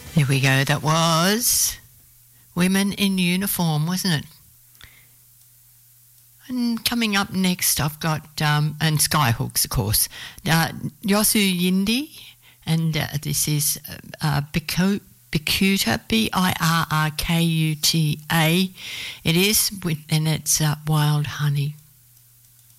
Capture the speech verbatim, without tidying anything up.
There we go. That was Women in Uniform, wasn't it? And coming up next, I've got, um, and Skyhooks, of course, uh, Yosu Yindi, and uh, this is uh, Biku, Bikuta, B I R R K U T A. It is, and it's uh, Wild Honey.